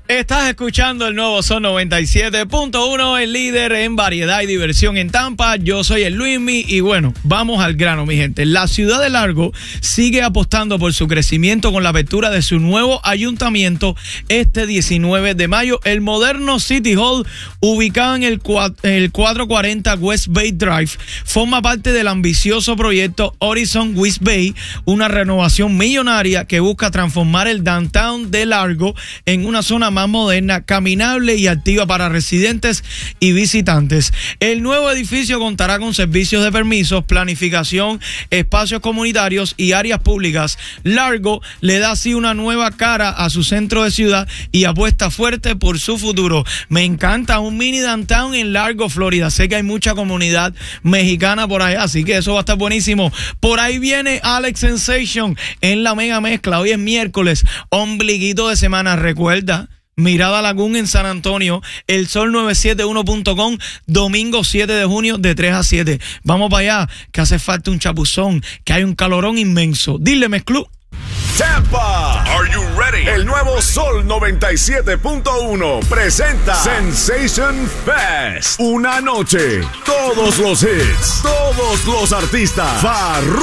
Estás escuchando el nuevo Sol 97.1, el líder en variedad y diversión en Tampa. Yo soy el Luismi y bueno, vamos al grano, mi gente. La ciudad de Largo sigue apostando por su crecimiento con la apertura de su nuevo ayuntamiento este 19 de mayo. El moderno City Hall, ubicado en el 440 West Bay Drive, forma parte del ambicioso proyecto Horizon West Bay, una renovación millonaria que busca transformar el downtown de Largo en una zona más moderna, caminable y activa para residentes y visitantes. El nuevo edificio contará con servicios de permisos, planificación, espacios comunitarios y áreas públicas. Largo le da así una nueva cara a su centro de ciudad y apuesta fuerte por su futuro. Me encanta un mini downtown en Largo, Florida. Sé que hay mucha comunidad mexicana por allá, así que eso va a estar buenísimo. Por ahí viene Alex Sensation en la mega mezcla. Hoy es miércoles, ombliguito de semana. Recuerda, Mirada Lagoon en San Antonio, el sol971.com, domingo 7 de junio de 3 a 7. Vamos para allá, que hace falta un chapuzón, que hay un calorón inmenso. Dile, Mezclú. Tampa, are you ready? El nuevo Sol 97.1 presenta Sensation Fest. Una noche, todos los hits, todos los artistas.